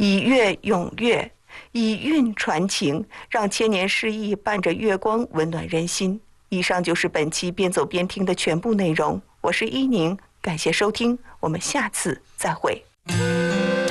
以乐咏乐，以韵传情，让千年诗意伴着月光温暖人心。以上就是本期边走边听的全部内容。我是依宁，感谢收听，我们下次再会。